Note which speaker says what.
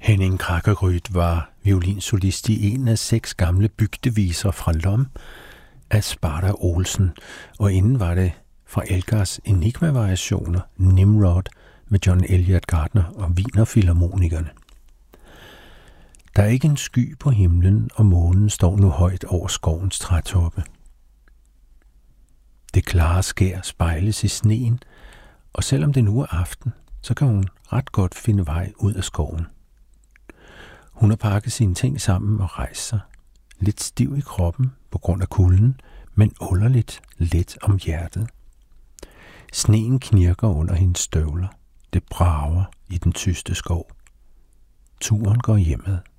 Speaker 1: Henning Kraggerud var violinsolist i en af 6 gamle bygdeviser fra Lom af Sparta Olsen, og inden var det fra Elgars Enigma-variationer Nimrod med John Elliott Gardner og Wienerfilharmonikerne. Der er ikke en sky på himlen, og månen står nu højt over skovens trætoppe. Det klare skær spejles i sneen, og selvom det nu er aften, så kan hun ret godt finde vej ud af skoven. Hun har pakket sine ting sammen og rejst sig, lidt stiv i kroppen på grund af kulden, men underligt let om hjertet. Sneen knirker under hendes støvler. Det brager i den tyste skov. Turen går hjemad.